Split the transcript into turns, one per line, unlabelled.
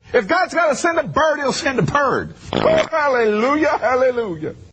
If God's got to send a bird, he'll send a bird. Oh, hallelujah, hallelujah.